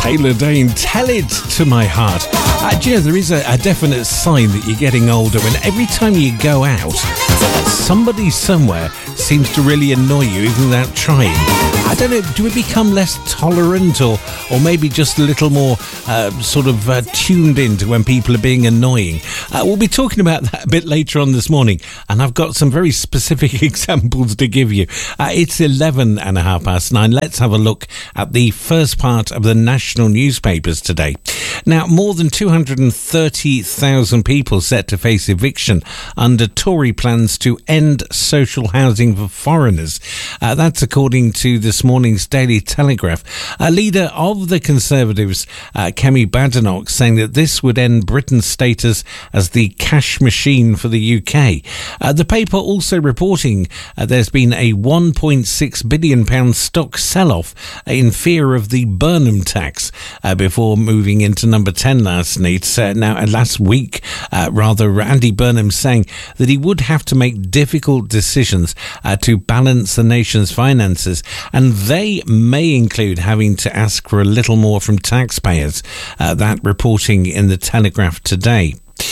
Taylor Dane, Tell It to My Heart. Do you know, there is a definite sign that you're getting older when every time you go out, somebody somewhere seems to really annoy you even without trying. I don't know, do we become less tolerant or maybe just a little more tuned in to when people are being annoying? We'll be talking about that a bit later on this morning, and I've got some very specific examples to give you. It's 9:11. Let's have a look at the first part of the national newspapers today. Now, more than 230,000 people set to face eviction under Tory plans to end social housing for foreigners. That's according to this morning's Daily Telegraph. A leader of the Conservatives, Kemi Badenoch, saying that this would end Britain's status as the cash machine for the UK. The paper also reporting there's been a £1.6 billion stock sell-off in fear of the Burnham tax before moving into number 10 last week. Andy Burnham saying that he would have to make difficult decisions to balance the nation's finances, and they may include having to ask for a little more from taxpayers. That reporting in the Telegraph today.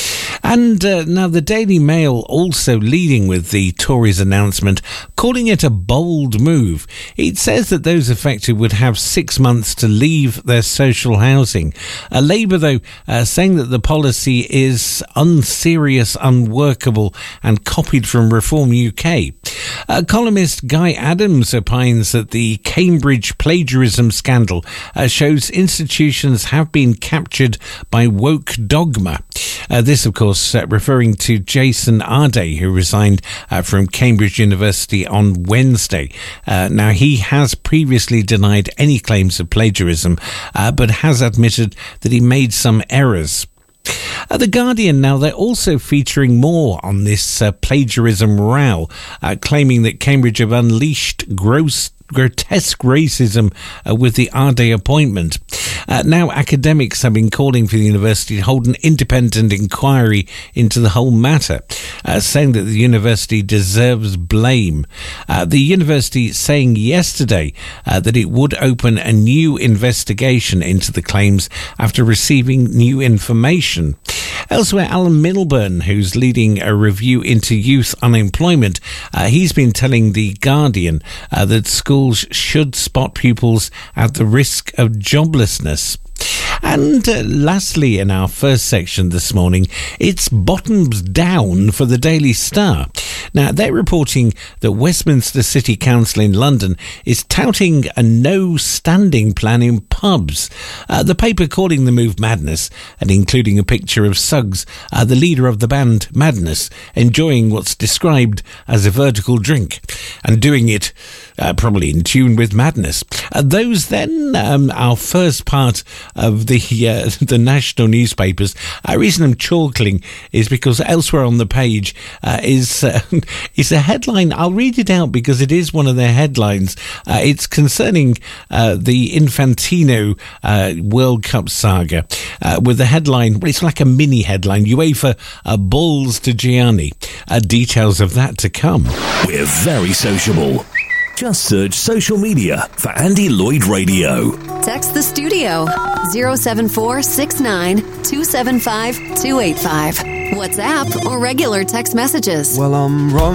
And now the Daily Mail also leading with the Tories' announcement, calling it a bold move. It says that those affected would have 6 months to leave their social housing. Labour, though, saying that the policy is unserious, unworkable and copied from Reform UK. Columnist Guy Adams opines that the Cambridge plagiarism scandal shows institutions have been captured by woke dogma. This, of course, referring to Jason Arday, who resigned from Cambridge University on Wednesday. Now, he has previously denied any claims of plagiarism, but has admitted that he made some errors. The Guardian now, they're also featuring more on this plagiarism row, claiming that Cambridge have unleashed grotesque racism with the Arday appointment. Now, academics have been calling for the university to hold an independent inquiry into the whole matter, saying that the university deserves blame. The university saying yesterday that it would open a new investigation into the claims after receiving new information. Elsewhere, Alan Milburn, who's leading a review into youth unemployment, he's been telling the Guardian that schools should spot pupils at the risk of joblessness. And lastly, in our first section this morning, it's bottoms down for the Daily Star. Now, they're reporting that Westminster City Council in London is touting a no-standing plan in pubs. The paper calling the move madness and including a picture of Suggs, the leader of the band Madness, enjoying what's described as a vertical drink and doing it probably in tune with madness. Those then, our first part of the national newspapers. The reason I'm chortling is because elsewhere on the page is a headline. I'll read it out because it is one of their headlines. It's concerning the Infantino World Cup saga with the headline, well, it's like a mini headline, UEFA balls to Gianni. Details of that to come. We're very sociable. Just search social media for Andy Lloyd Radio. Text the studio 07469 275 285. WhatsApp or regular text messages. Well, I'm wrong.